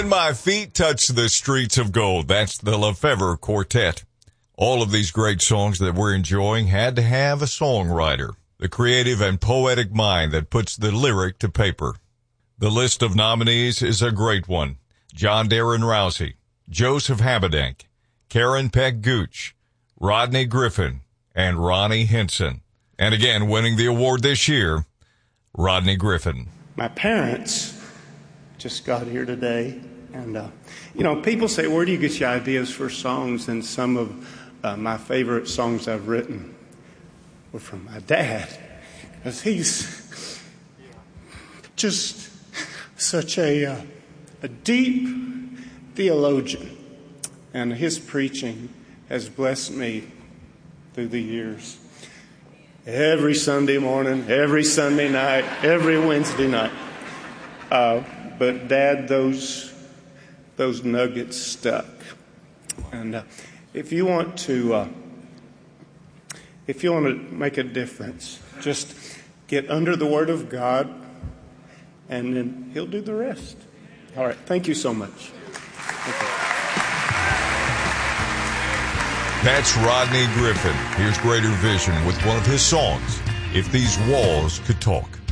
When My Feet Touch the Streets of Gold. That's the Lefevre Quartet. All of these great songs that we're enjoying had to have a songwriter, the creative and poetic mind that puts the lyric to paper. The list of nominees is a great one. John Darren Rousey, Joseph Habedank, Karen Peck Gooch, Rodney Griffin, and Ronnie Henson. And again, winning the award this year, Rodney Griffin. My parents just got here today, and people say, where do you get your ideas for songs? And some of my favorite songs I've written were from my dad, because he's just such a deep theologian, and his preaching has blessed me through the years. Every Sunday morning, every Sunday night, every Wednesday night. But Dad, those nuggets stuck. And if you want to make a difference, just get under the Word of God, and then He'll do the rest. All right. Thank you so much. That's Rodney Griffin. Here's Greater Vision with one of his songs, If These Walls Could Talk.